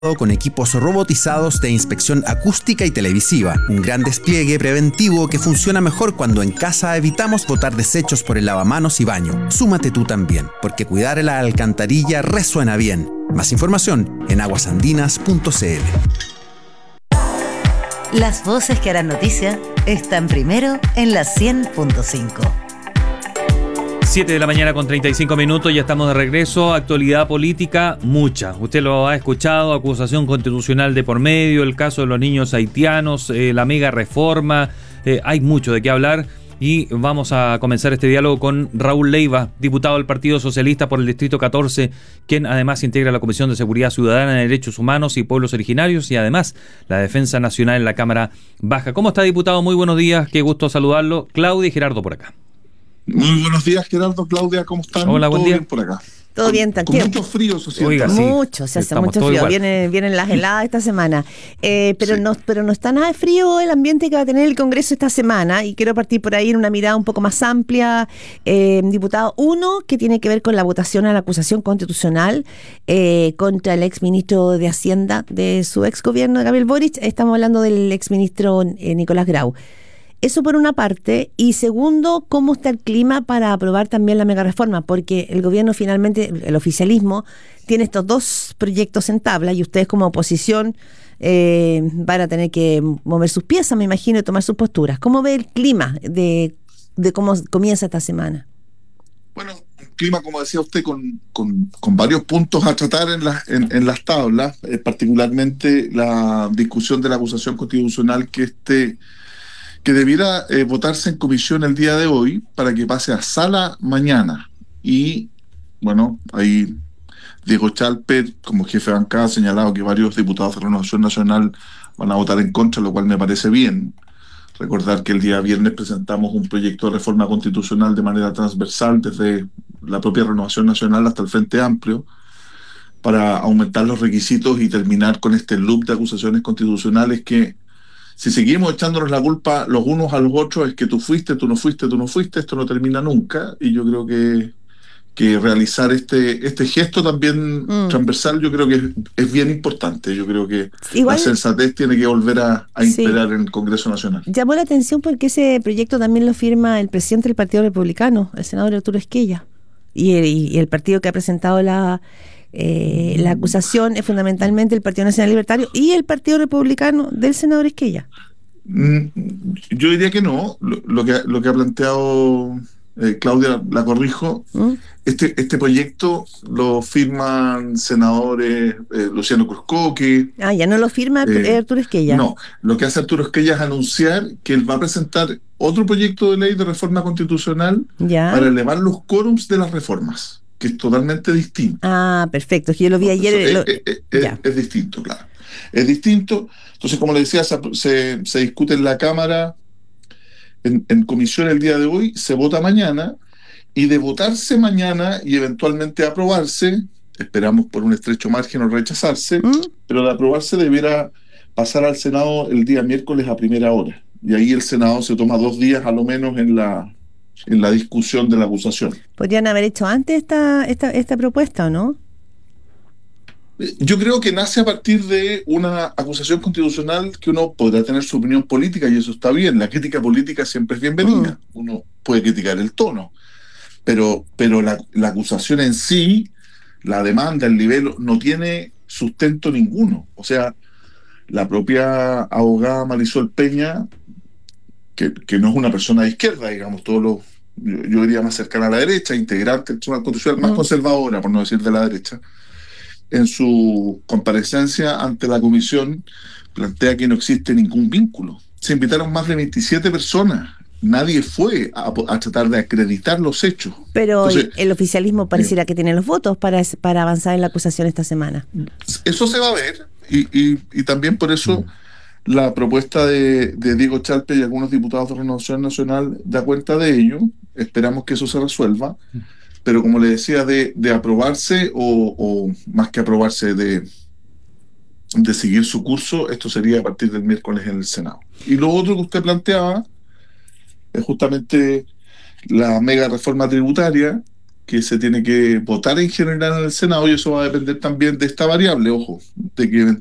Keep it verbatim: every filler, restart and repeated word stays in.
con equipos robotizados de inspección acústica y televisiva, un gran despliegue preventivo que funciona mejor cuando en casa evitamos botar desechos por el lavamanos y baño. Súmate tú también, porque cuidar la alcantarilla resuena bien. Más información en aguasandinas punto c l. Las voces que harán noticia están primero en la cien punto cinco. siete de la mañana con treinta y cinco minutos, ya estamos de regreso. Actualidad política, mucha. Usted lo ha escuchado, acusación constitucional de por medio, el caso de los niños haitianos, eh, la mega reforma, eh, hay mucho de qué hablar y vamos a comenzar este diálogo con Raúl Leiva, diputado del Partido Socialista por el Distrito catorce, quien además integra la Comisión de Seguridad Ciudadana, Derechos Humanos y Pueblos Originarios y además la Defensa Nacional en la Cámara Baja. ¿Cómo está, diputado? Muy buenos días, qué gusto saludarlo. Claudia y Gerardo por acá. Muy buenos días, Gerardo, Claudia, ¿cómo están? Hola, buen ¿Todo día. bien por acá? Todo con, bien, tranquilo. Con mucho frío, eso sí. Oiga, sí. Mucho, se hace Estamos mucho todos frío. igual. Viene, vienen las heladas esta semana. Eh, pero, Sí. no, pero no está nada de frío el ambiente que va a tener el Congreso esta semana. Y quiero partir por ahí en una mirada un poco más amplia. Eh, diputado, uno, que tiene que ver con la votación a la acusación constitucional eh, contra el exministro de Hacienda de su ex gobierno, de Gabriel Boric. Estamos hablando del exministro eh, Nicolás Grau. Eso por una parte. Y segundo, ¿cómo está el clima para aprobar también la mega reforma? Porque el gobierno finalmente, el oficialismo, tiene estos dos proyectos en tabla y ustedes como oposición eh, van a tener que mover sus piezas, me imagino, y tomar sus posturas. ¿Cómo ve el clima de, de cómo comienza esta semana? Bueno, un clima, como decía usted, con, con, con varios puntos a tratar en, la, en, en las tablas, eh, particularmente la discusión de la acusación constitucional que este... que debiera eh, votarse en comisión el día de hoy para que pase a sala mañana. Y, bueno, ahí Diego Chalper, como jefe de bancada, ha señalado que varios diputados de Renovación Nacional van a votar en contra, lo cual me parece bien. Recordar que el día viernes presentamos un proyecto de reforma constitucional de manera transversal desde la propia Renovación Nacional hasta el Frente Amplio para aumentar los requisitos y terminar con este loop de acusaciones constitucionales que, si seguimos echándonos la culpa los unos a los otros, es que tú fuiste, tú no fuiste, tú no fuiste, esto no termina nunca. Y yo creo que, que realizar este, este gesto también mm. transversal, yo creo que es, es bien importante. Yo creo que Igual, la sensatez tiene que volver a, a imperar sí. en el Congreso Nacional. Llamó la atención porque ese proyecto también lo firma el presidente del Partido Republicano, el senador Arturo Esquella, y el, y el partido que ha presentado la... Eh, la acusación es fundamentalmente el Partido Nacional Libertario y el Partido Republicano del senador Esquella. Yo diría que no. Lo, lo, que, lo que ha planteado eh, Claudia, la corrijo, ¿Mm? este, este proyecto lo firman senadores eh, Luciano Cruzcoque. Ah, ya no lo firma eh, Arturo Esquella. No, lo que hace Arturo Esquella es anunciar que él va a presentar otro proyecto de ley de reforma constitucional ya. para elevar los quórums de las reformas, que es totalmente distinto. Ah, perfecto, yo lo vi ayer. Eso, lo... es, es, es, es distinto, claro. Es distinto. Entonces, como le decía, se, se, se discute en la Cámara, en, en comisión el día de hoy, se vota mañana, y de votarse mañana y eventualmente aprobarse, esperamos por un estrecho margen o rechazarse, ¿Mm? pero de aprobarse debiera pasar al Senado el día miércoles a primera hora. Y ahí el Senado se toma dos días a lo menos en la... en la discusión de la acusación. ¿Podrían haber hecho antes esta, esta, esta propuesta o no? Yo creo que nace a partir de una acusación constitucional que uno podrá tener su opinión política y eso está bien. La crítica política siempre es bienvenida. Mm. Uno puede criticar el tono, pero, pero la, la acusación en sí, la demanda, el nivel, no tiene sustento ninguno. O sea, la propia abogada Marisol Peña, que, que no es una persona de izquierda, digamos, todos los Yo, yo diría más cercana a la derecha, integrante, una constitucional más conservadora, por no decir de la derecha, en su comparecencia ante la comisión plantea que no existe ningún vínculo. Se invitaron más de veintisiete personas, nadie fue a, a tratar de acreditar los hechos. Pero Entonces, el, el oficialismo pareciera eh, que tiene los votos para, para avanzar en la acusación esta semana. Eso se va a ver, y, y, y también por eso la propuesta de, de Diego Chalper y algunos diputados de Renovación Nacional da cuenta de ello. Esperamos que eso se resuelva, pero como le decía, de, de aprobarse o, o más que aprobarse, de, de seguir su curso, esto sería a partir del miércoles en el Senado. Y lo otro que usted planteaba es justamente la mega reforma tributaria, que se tiene que votar en general en el Senado, y eso va a depender también de esta variable, ojo, de que